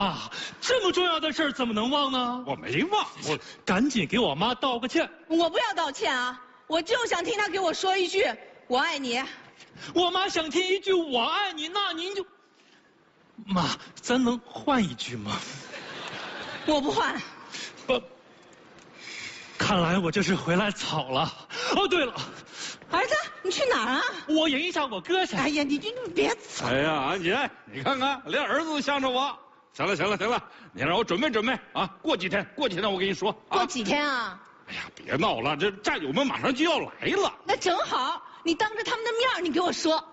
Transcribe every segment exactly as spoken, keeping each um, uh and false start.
啊，这么重要的事儿怎么能忘呢？ 我没忘，我赶紧给我妈道个歉。 我不要道歉啊，我就想听她给我说一句“我爱你”。 我妈想听一句“我爱你”，那您就，妈，咱能换一句吗？ 我不换。 不，看来我这是回来早了。哦，对了， 儿子，你去哪儿啊？ 我迎一下我哥去。 哎呀，你你别走。 哎呀，安姐，你看看，连儿子都向着我。行了，行了，行了，你让我准备准备啊！过几天，过几天我跟你说。啊、 过几天啊？ 哎呀，别闹了，这战友们马上就要来了。 那正好，你当着他们的面，你给我说。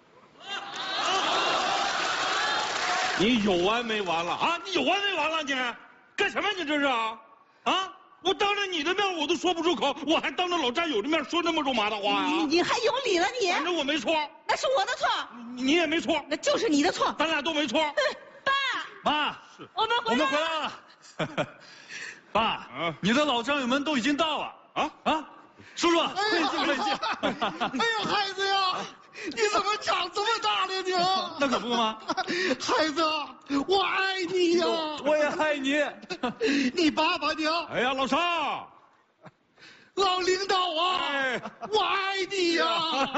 你有完没完了啊？你有完没完了你？干什么你这是啊？啊！我当着你的面我都说不出口，我还当着老战友的面说那么肉麻的话呀、啊？ 你你还有理了你？ 反正我没错。 那是我的错。 你你也没错。 那就是你的错。 咱俩都没错。 爸， 妈， 我们回来了。 我们回来了。爸，啊、你的老战友们都已经到了。啊啊，叔叔，快进快进。 哎呀，孩子呀，你怎么长这么大了呢？ 那可不吗？ 孩子，我爱你呀！ 我也爱你。 你爸爸呢？ 哎呀，老邵， 老领导啊， 哎、 我爱你呀！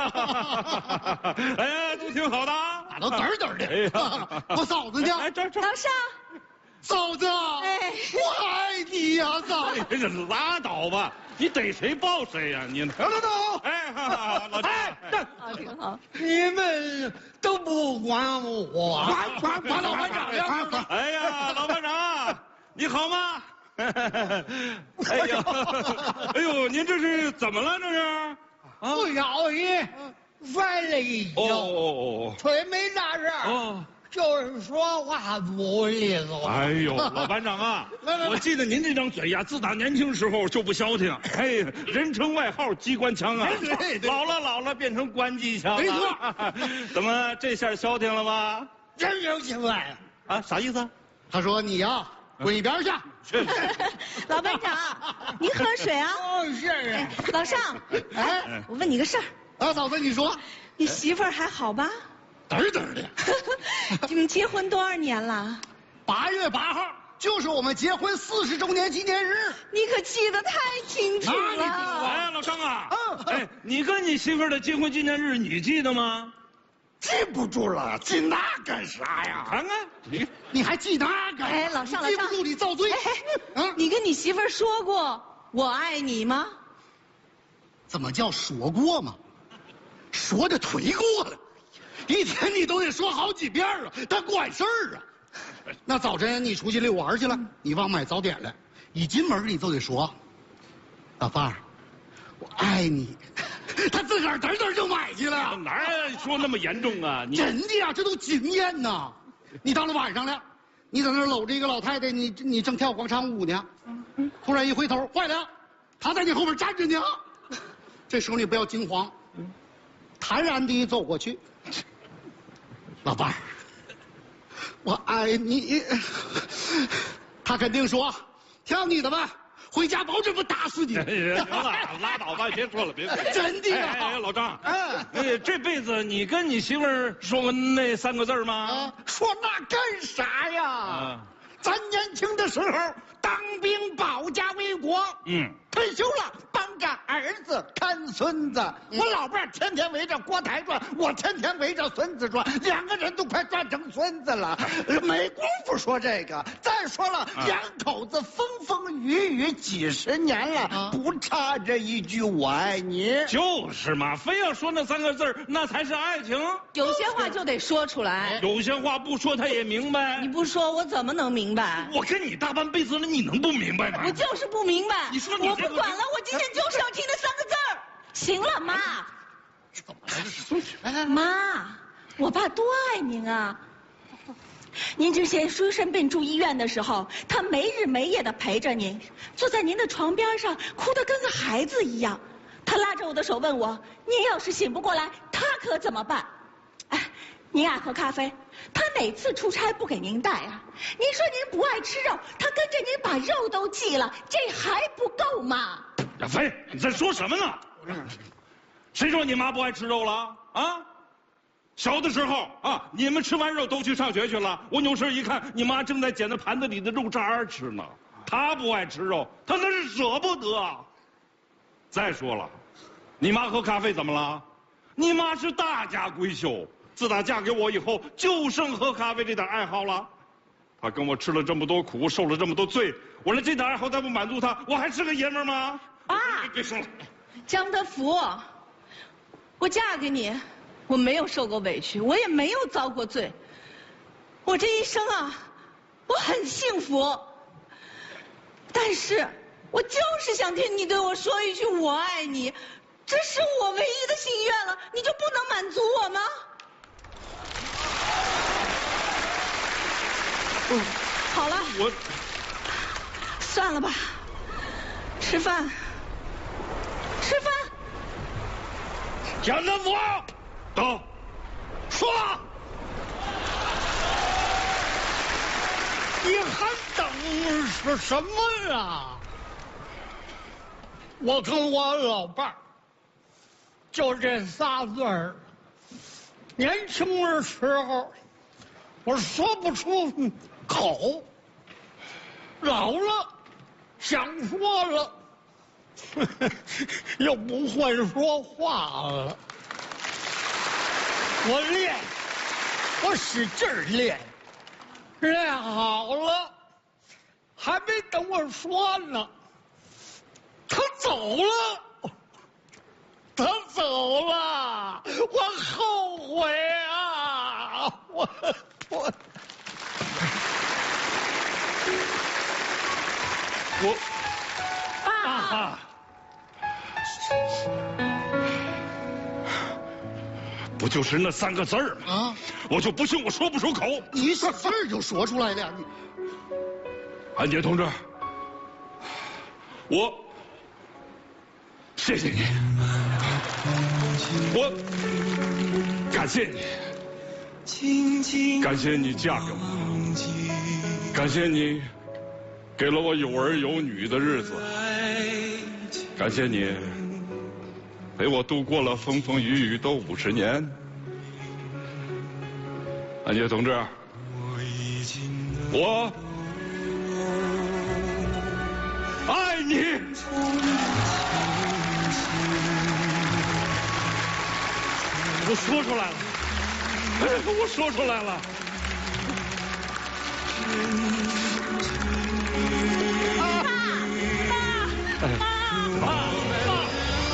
哎呀，都挺好的， 打到嘚嘚的。 哎呀， 我嫂子呢？ 哎，这这。 老邵。 嫂子，哎，我爱你呀，嫂子！ 哎，这拉倒吧，你逮谁抱谁呀？你等等等， 哎，老张， 啊，挺好。 你们都不管我， 管管管老班长呀！哎呀，老班长，你好吗？哎呀，哎呦，您这是怎么了？这是？ 不小心摔了一跤， 哦， 腿没扎实。哦。就是说话不利索。 哎呦，老班长啊，我记得您这张嘴呀，自打年轻时候就不消停。哎，人称外号机关枪啊。 对对， 老了老了变成关机枪了。 没错。 怎么这下消停了吗？ 真有情怀啊？啥意思？ 他说你呀，滚一边去。 老班长，您喝水啊？ 哦，是啊。 老尚，哎，我问你个事儿。 啊，嫂子，你说。 你媳妇儿还好吧？ 嘚嘚的。 你们结婚多少年了？ 八月八号就是我们结婚四十周年纪念日。 你可记得太清楚了。 哎，老张啊，嗯，哎，你跟你媳妇儿的结婚纪念日你记得吗？ 记不住了，记那干啥呀？ 看看你， 你还记那干？ 哎，老尚，老尚， 记不住你遭罪。 哎，啊，你跟你媳妇儿说过我爱你吗？ 怎么叫说过吗？说的忒过了。一天你都得说好几遍啊，他管事儿啊。那早晨你出去遛弯去了，你忘买早点了，一进门你就得说：“老伴儿，我爱你。”他自个儿嘚嘚就买去了。 哪说那么严重啊？你真的呀，这都经验呐。你到了晚上了，你在那搂着一个老太太，你你正跳广场舞呢，突然一回头，坏了，她在你后边站着呢。这时候你不要惊慌，坦然地走过去。老伴儿，我爱你。他肯定说：“听你的吧，回家保证不打死你。” 行了，拉倒吧，别说了，别说了。 真的呀！哎，老张，哎，这辈子你跟你媳妇儿说过那三个字吗？ 啊，说那干啥呀？啊，咱年轻的时候当兵保家卫国，嗯，退休了帮着儿子看孙子。嗯、我老伴儿天天围着锅台转，我天天围着孙子转，两个人都快转成孙子了，没工夫说这个。再说了，啊、两口子风风雨雨几十年了，啊、不差这一句我爱你。 就是嘛，非要说那三个字那才是爱情。 有些话就得说出来， 有些话不说他也明白。 你不说我怎么能明白？ 我跟你大半辈子了，你能不明白吗？ 我就是不明白。 你说你我不管了，我今天就是要听那三个字儿。行了，妈。 怎么了？ 妈，我爸多爱您啊！您之前叔生病住医院的时候，他没日没夜的陪着您，坐在您的床边上，哭得跟个孩子一样。他拉着我的手问我：“您要是醒不过来，他可怎么办？”哎，您爱喝咖啡，他哪次出差不给您带啊？您说您不爱吃肉，他跟着您把肉都忌了，这还不够吗？ 亚飞，你在说什么呢？谁说你妈不爱吃肉了啊？ 小的时候啊，你们吃完肉都去上学去了，我扭身一看，你妈正在捡着盘子里的肉渣吃呢。她不爱吃肉，她那是舍不得。再说了，你妈喝咖啡怎么了？你妈是大家闺秀，自打嫁给我以后，就剩喝咖啡这点爱好了。她跟我吃了这么多苦，受了这么多罪，我连这点爱好再不满足她，我还是个爷们儿吗？ 爸， 别说了， 张德福，我嫁给你，我没有受过委屈，我也没有遭过罪。我这一生啊，我很幸福。但是，我就是想听你对我说一句“我爱你”，这是我唯一的心愿了，你就不能满足我吗？嗯，好了， 我算了吧，吃饭，吃饭。 蒋德福，到，说。 你还等是什么呀？我跟我老伴儿就这仨字儿。年轻的时候，我说不出口；老了，想说了，又不会说话了。我练，我使劲儿练。练好了，还没等我说呢，他走了，他走了，我后悔啊！我我我， 爸， 不就是那三个字儿吗？啊！我就不信我说不出口。 你一使劲儿就说出来了，你。 安杰同志，我谢谢你，我感谢你，感谢你嫁给我，感谢你给了我有儿有女的日子，感谢你陪我度过了风风雨雨的五十年。安杰同志，我爱你。我说出来了，哎，我说出来了。爸，爸，爸，爸。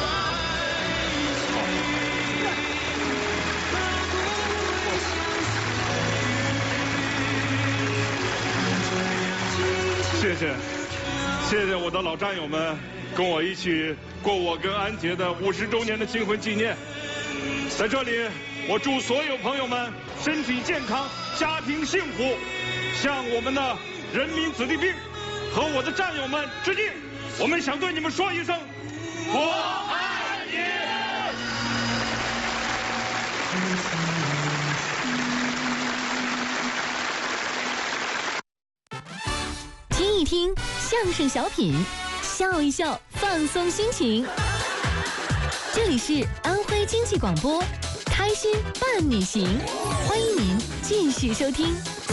谢谢，谢谢我的老战友们，跟我一起过我跟安杰的五十周年的新婚纪念。在这里，我祝所有朋友们身体健康，家庭幸福，向我们的人民子弟兵和我的战友们致敬。我们想对你们说一声，我爱你。 听一听相声小品，笑一笑，放松心情。这里是安徽经济广播，开心伴你行，欢迎您继续收听。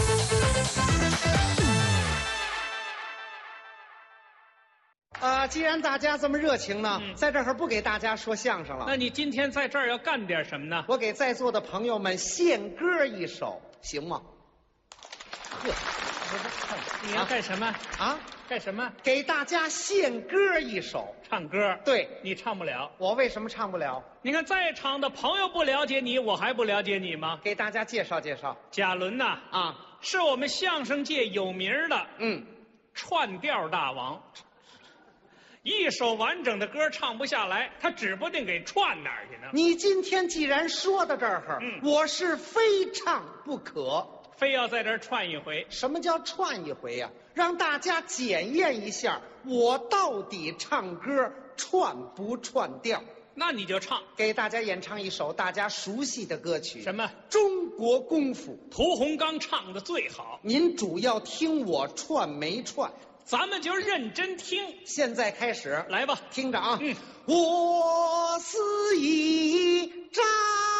啊，既然大家这么热情呢，嗯、在这儿不给大家说相声了。 那你今天在这儿要干点什么呢？ 我给在座的朋友们献歌一首，行吗？呵， 你要干什么啊？ 干什么？ 给大家献歌一首， 唱歌。 对， 你唱不了。 我为什么唱不了？ 你看在场的朋友不了解你，我还不了解你吗？ 给大家介绍介绍。 贾伦呐， 啊， 是我们相声界有名的， 嗯， 串调大王。一首完整的歌唱不下来，他指不定给串哪儿去呢。 你今天既然说到这儿， 嗯， 我是非唱不可。 非要在这儿串一回。 什么叫串一回呀、啊？让大家检验一下，我到底唱歌串不串调？ 那你就唱， 给大家演唱一首大家熟悉的歌曲。 什么？ 中国功夫。 屠洪刚唱的最好。 您主要听我串没串？ 咱们就认真听。 现在开始， 来吧， 听着啊。 嗯， 我是一张。